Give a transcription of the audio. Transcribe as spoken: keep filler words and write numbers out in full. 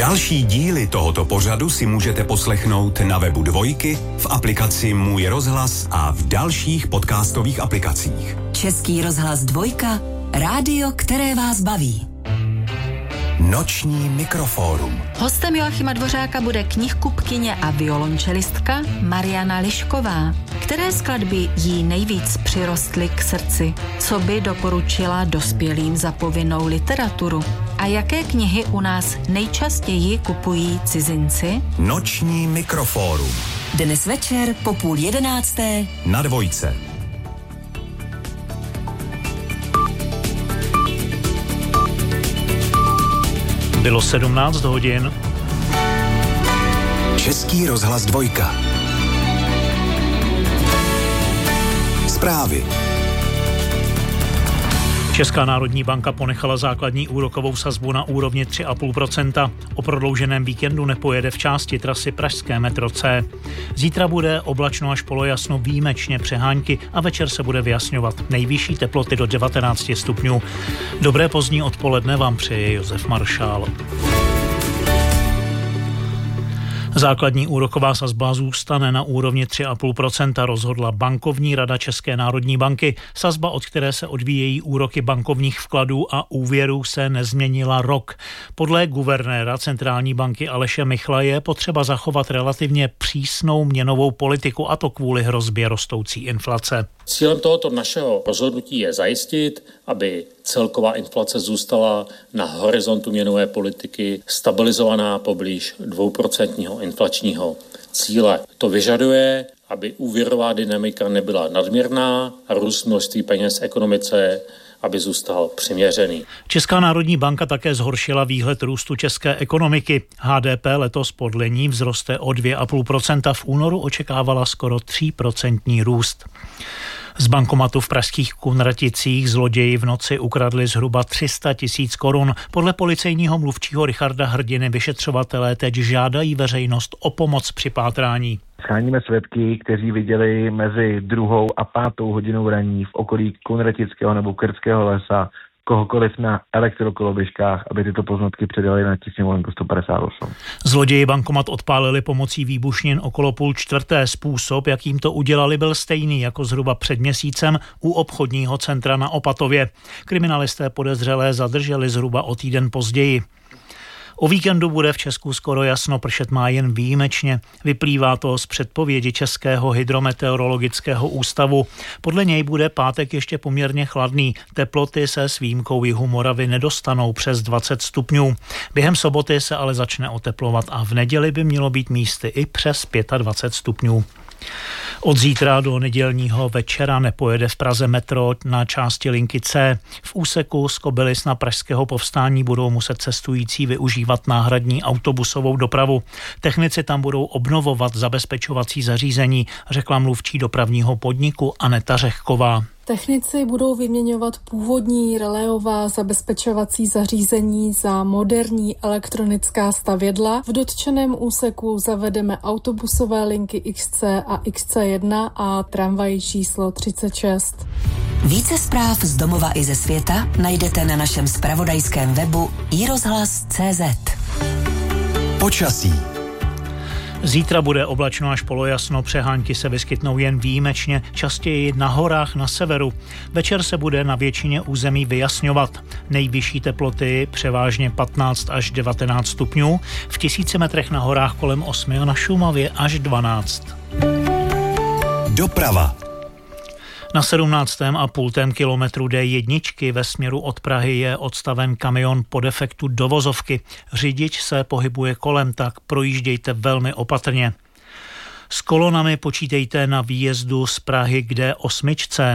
Další díly tohoto pořadu si můžete poslechnout na webu Dvojky, v aplikaci Můj rozhlas a v dalších podcastových aplikacích. Český rozhlas Dvojka, rádio, které vás baví. Noční mikrofórum. Hostem Joachima Dvořáka bude knihkupkyně a violončelistka Mariana Lišková. Které skladby jí nejvíc přirostly k srdci? Co by doporučila dospělým za povinnou literaturu? A jaké knihy u nás nejčastěji kupují cizinci? Noční mikrofórum. Dnes večer po půl jedenácté na Dvojce. Bylo sedmnáct hodin. Český rozhlas Dvojka. Zprávy. Česká národní banka ponechala základní úrokovou sazbu na úrovni tři a půl procenta. O prodlouženém víkendu nepojede v části trasy pražské metro C. Zítra bude oblačno až polojasno, výjimečně přehánky a večer se bude vyjasňovat. Nejvyšší teploty do devatenáct stupňů. Dobré pozdní odpoledne vám přeje Josef Maršál. Základní úroková sazba zůstane na úrovni tři a půl procenta, rozhodla bankovní rada České národní banky. Sazba, od které se odvíjejí úroky bankovních vkladů a úvěrů, se nezměnila rok. Podle guvernéra centrální banky Aleše Michla je potřeba zachovat relativně přísnou měnovou politiku, a to kvůli hrozbě rostoucí inflace. Cílem tohoto našeho rozhodnutí je zajistit, aby celková inflace zůstala na horizontu měnové politiky stabilizovaná poblíž dvouprocentního inflačního cíle. To vyžaduje, aby úvěrová dynamika nebyla nadměrná a růst množství peněz v ekonomice, aby zůstal přiměřený. Česká národní banka také zhoršila výhled růstu české ekonomiky. H D P letos podle ní vzroste o dvě a půl procenta, v únoru očekávala skoro tři procenta růst. Z bankomatu v pražských Kunraticích zloději v noci ukradli zhruba tři sta tisíc korun. Podle policejního mluvčího Richarda Hrdiny vyšetřovatelé teď žádají veřejnost o pomoc při pátrání. Scháníme svědky, kteří viděli mezi druhou a pátou hodinou raní v okolí Kunratického nebo Krtského lesa kohokoliv na elektrokoloběžkách, aby tyto poznatky předali na tisíc sto padesát osm. Zloději bankomat odpálili pomocí výbušnin okolo půl čtvrté. Způsob, jakým to udělali, byl stejný jako zhruba před měsícem u obchodního centra na Opatově. Kriminalisté podezřelé zadrželi zhruba o týden později. O víkendu bude v Česku skoro jasno, pršet má jen výjimečně. Vyplývá to z předpovědi Českého hydrometeorologického ústavu. Podle něj bude pátek ještě poměrně chladný. Teploty se s výjimkou jihu Moravy nedostanou přes dvacet stupňů. Během soboty se ale začne oteplovat a v neděli by mělo být místy i přes dvacet pět stupňů. Od zítra do nedělního večera nepojede v Praze metro na části linky C. V úseku z Kobylis na Pražského Povstání budou muset cestující využívat náhradní autobusovou dopravu. Technici tam budou obnovovat zabezpečovací zařízení, řekla mluvčí dopravního podniku Aneta Řehková. Technici budou vyměňovat původní reléová zabezpečovací zařízení za moderní elektronická stavědla. V dotčeném úseku zavedeme autobusové linky X C a X C jedna a tramvaj číslo třicet šest. Více zpráv z domova i ze světa najdete na našem zpravodajském webu i rozhlas tečka cé zet. Počasí. Zítra bude oblačno až polojasno, přehánky se vyskytnou jen výjimečně, častěji na horách na severu. Večer se bude na většině území vyjasňovat. Nejvyšší teploty převážně patnáct až devatenáct stupňů, v tisíci metrech na horách kolem osmi a na Šumavě až dvanáct. Doprava. Na sedmnáctém a půltém kilometru D jedna ve směru od Prahy je odstaven kamion po defektu do vozovky. Řidič se pohybuje kolem, tak projíždějte velmi opatrně. S kolonami počítejte na výjezdu z Prahy k D osm.